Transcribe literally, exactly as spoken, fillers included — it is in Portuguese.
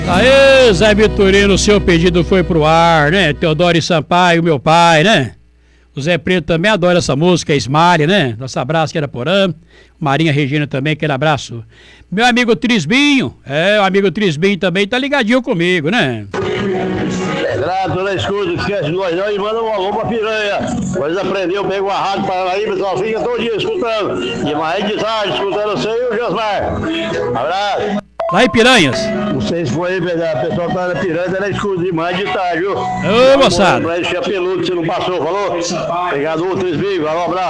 Aê, Zé Vitorino, seu pedido foi pro ar, né? Teodoro Sampaio, meu pai, né? O Zé Preto também adora essa música, Esmalha, né? Nosso abraço, que era Porã. Marinha Regina também, aquele abraço. Meu amigo Trisbinho, é, o amigo Trisbinho também tá ligadinho comigo, né? Grato na escuta, esquece de nós não e manda um alô pra piranha. Pois aprendeu, pega uma rádio para aí, pessoal, fica todo dia escutando. De manhã de tarde, escutando você e o Josmar. Abraço. Lá em Piranhas. Não sei se foi, o pessoal tá na piranha, tá na escuta de manhã de tarde, viu? Ô, moçada. Pra ele, peludo, você não passou, falou? Obrigado, Trisbinho, falou, abraço.